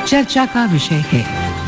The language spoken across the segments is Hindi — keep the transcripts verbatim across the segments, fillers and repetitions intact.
चर्चा का विषय है।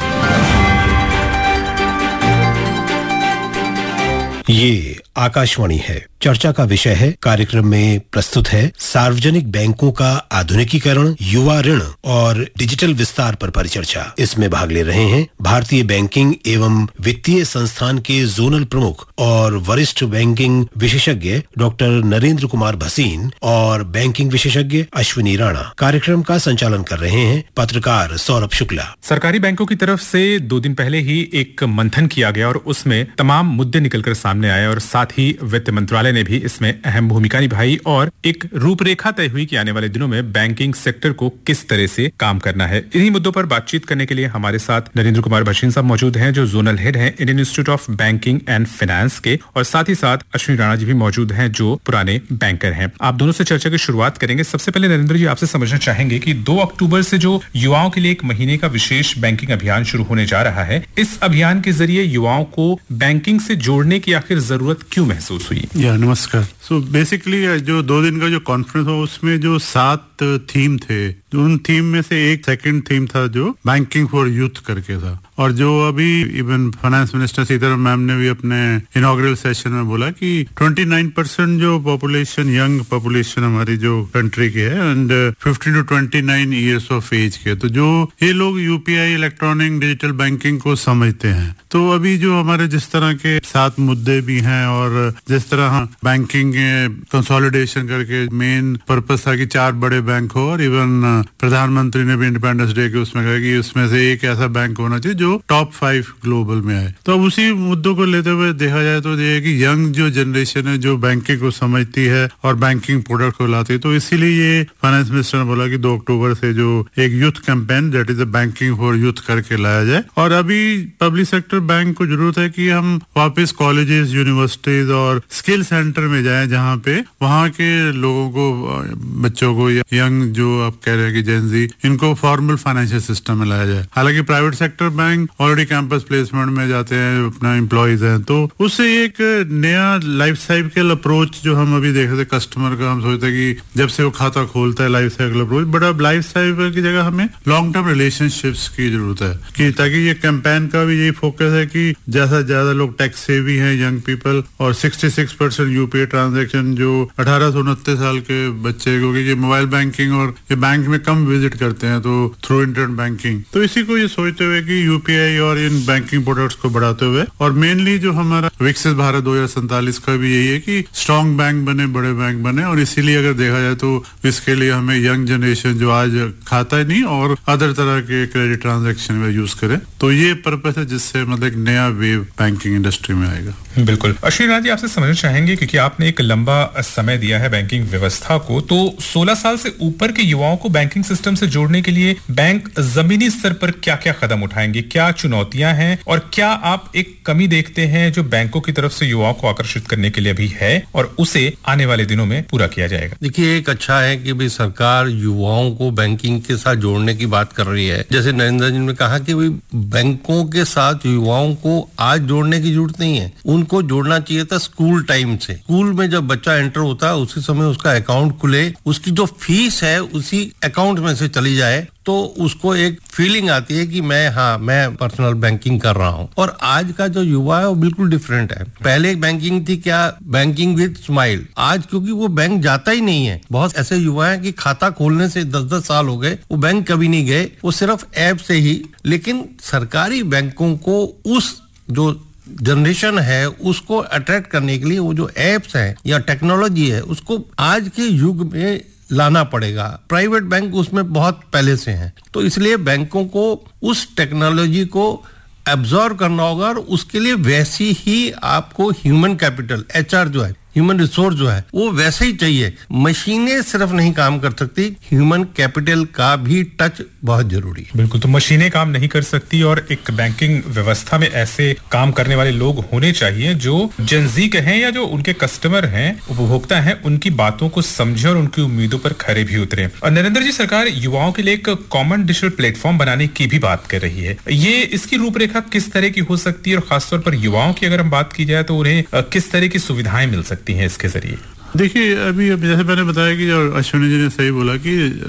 ये आकाशवाणी है। चर्चा का विषय है। कार्यक्रम में प्रस्तुत है सार्वजनिक बैंकों का आधुनिकीकरण, युवा ऋण और डिजिटल विस्तार पर परिचर्चा। इसमें भाग ले रहे हैं भारतीय बैंकिंग एवं वित्तीय संस्थान के जोनल प्रमुख और वरिष्ठ बैंकिंग विशेषज्ञ डॉक्टर नरेंद्र कुमार भसीन और बैंकिंग विशेषज्ञ अश्विनी राणा। कार्यक्रम का संचालन कर रहे हैं पत्रकार सौरभ शुक्ला। सरकारी बैंकों की तरफ से दो दिन पहले ही एक मंथन किया गया और उसमें तमाम मुद्दे निकलकर सामने आए और साथ ही वित्त मंत्रालय ने भी इसमें अहम भूमिका निभाई और एक रूपरेखा तय हुई कि आने वाले दिनों में बैंकिंग सेक्टर को किस तरह से काम करना है। इन्हीं मुद्दों पर बातचीत करने के लिए हमारे साथ नरेंद्र कुमार भसीन साहब मौजूद हैं, जो जोनल हेड हैं Indian institute of banking and finance के, और साथ ही साथ अश्विनी राणा जी भी मौजूद हैं, जो पुराने बैंकर हैं। आप दोनों से चर्चा की शुरुआत करेंगे। सबसे पहले नरेंद्र जी, आपसे समझना चाहेंगे कि दो अक्टूबर से जो युवाओं के लिए एक महीने का विशेष बैंकिंग अभियान शुरू होने जा रहा है, इस अभियान के जरिए युवाओं को बैंकिंग से जोड़ने की आखिर जरूरत क्यों महसूस हुई? या नमस्कार। सो बेसिकली जो दो दिन का जो कॉन्फ्रेंस हुआ उसमें जो सात थीम थे, उन थीम में से एक सेकंड थीम था जो बैंकिंग फॉर यूथ करके था, और जो अभी even finance minister Sitharaman ma'am ने भी अपने इनॉग्रल सेशन में बोला कि उनतीस परसेंट जो पॉपुलेशन, यंग पॉपुलेशन हमारी जो कंट्री की है and fifteen to twenty nine years of as के, तो जो ये लोग यूपीआई, इलेक्ट्रॉनिक, डिजिटल बैंकिंग को समझते हैं। तो अभी जो हमारे जिस तरह के सात मुद्दे भी हैं और जिस तरह बैंकिंग कंसोलिडेशन करके मेन पर्पस था कि चार बड़े बैंक हो, और इवन प्रधानमंत्री ने भी इंडिपेंडेंस डे के उसमें कहा कि उसमें से एक ऐसा बैंक होना चाहिए जो टॉप फाइव ग्लोबल में आए। तो अब उसी मुद्दों को लेते हुए देखा जाए तो ये कि यंग जो जनरेशन है जो बैंकिंग को समझती है और बैंकिंग प्रोडक्ट को लाती है, तो इसीलिए ये फाइनेंस मिनिस्टर ने बोला कि दो अक्टूबर से जो एक youth campaign that is banking for youth करके लाया जाए। और अभी पब्लिक सेक्टर बैंक को जरूरत है कि हम वापस कॉलेजेस, यूनिवर्सिटीज और स्किल सेंटर में जाएं, जहाँ पे वहाँ के लोगों को, बच्चों को, यंग जो आप कह रहे हैं कि जेनजी, इनको फॉर्मल फाइनेंशियल सिस्टम में लाया जाए। हालांकि private sector bank already campus placement में जाते हैं, अपना एम्प्लॉइज हैं, तो उससे एक नया लाइफ साइकिल अप्रोच जो हम अभी देख रहे थे कस्टमर का, हम सोचते हैं कि जब से वो खाता खोलता है लाइफ साइकिल अप्रोच, बट अब लाइफ साइकिल की जगह हमें लॉन्ग टर्म रिलेशनशिप्स की जरूरत है, कि ताकि ये कैंपेन का भी यही फोकस है कि ज्यादा ज्यादा लोग टैक्स सेवी हैं, यंग पीपल, और sixty six percent UPI transaction जो अठारह से उनतीस साल के बच्चे, क्योंकि ये मोबाइल बैंकिंग और ये बैंक में कम विजिट करते हैं, तो थ्रू इंटरनेट बैंकिंग, तो इसी को ये सोचते हुए कि यूपीआई और इन बैंकिंग प्रोडक्ट्स को बढ़ाते हुए, और मेनली जो हमारा विकसित भारत दो हजार सैंतालीस का भी यही है कि स्ट्रॉन्ग बैंक बने, बड़े बैंक बने, और इसीलिए अगर देखा जाए तो इसके लिए हमें यंग जनरेशन जो आज खाता ही नहीं और अदर तरह के क्रेडिट ट्रांजेक्शन में यूज करे, तो ये पर्पस है जिससे मतलब एक नया वेव बैंकिंग इंडस्ट्री में आएगा। बिल्कुल। अश्विनी राणा जी, आपसे समझना चाहेंगे क्योंकि आपने एक लंबा समय दिया है बैंकिंग व्यवस्था को, तो सोलह साल से ऊपर के युवाओं को बैंकिंग सिस्टम से जोड़ने के लिए बैंक जमीनी स्तर पर क्या क्या कदम उठाएंगे, क्या चुनौतियां हैं, और क्या आप एक कमी देखते हैं जो बैंकों की तरफ से युवाओं को आकर्षित करने के लिए भी है और उसे आने वाले दिनों में पूरा किया जाएगा? देखिए, एक अच्छा है कि भाई सरकार युवाओं को बैंकिंग के साथ जोड़ने की बात कर रही है। जैसे नरेंद्र जी ने कहा कि भाई बैंकों के साथ युवाओं को आज जोड़ने की जरूरत नहीं है, उनको जोड़ना चाहिए था स्कूल टाइम से। स्कूल में जब बच्चा एंटर होता है उसी समय उसका अकाउंट खुले, उसकी जो फीस है उसी अकाउंट में से चली जाए, तो उसको एक फीलिंग आती है कि मैं हाँ मैं पर्सनल बैंकिंग कर रहा हूँ। और आज का जो युवा है वो बिल्कुल डिफरेंट है। पहले बैंकिंग थी क्या, बैंकिंग विद स्माइल। आज क्योंकि वो बैंक जाता ही नहीं है, बहुत ऐसे युवा हैं कि खाता खोलने से दस दस साल हो गए, वो बैंक कभी नहीं गए, वो सिर्फ ऐप से ही। लेकिन सरकारी बैंकों को उस जो जनरेशन है उसको अट्रैक्ट करने के लिए वो जो एप्स हैं या टेक्नोलॉजी है उसको आज के युग में लाना पड़ेगा। प्राइवेट बैंक उसमें बहुत पहले से हैं, तो इसलिए बैंकों को उस टेक्नोलॉजी को एब्जॉर्ब करना होगा और उसके लिए वैसी ही आपको ह्यूमन कैपिटल, एचआर जो है, ह्यूमन रिसोर्स जो है वो वैसे ही चाहिए। मशीनें सिर्फ नहीं काम कर सकती, ह्यूमन कैपिटल का भी टच बहुत जरूरी है। बिल्कुल, तो मशीनें काम नहीं कर सकती और एक बैंकिंग व्यवस्था में ऐसे काम करने वाले लोग होने चाहिए जो जेनजी कहें या जो उनके कस्टमर हैं, उपभोक्ता हैं, उनकी बातों को समझे और उनकी उम्मीदों पर खरे भी उतरे। और नरेंद्र जी, सरकार युवाओं के लिए एक कॉमन डिजिटल प्लेटफॉर्म बनाने की भी बात कर रही है। ये इसकी रूपरेखा किस तरह की हो सकती है और खासतौर पर युवाओं की अगर हम बात की जाए तो उन्हें किस तरह की सुविधाएं मिल सकती हैं इसके जरिए? देखिए, अभी अब जैसे मैंने बताया कि अश्विनी जी ने सही बोला कि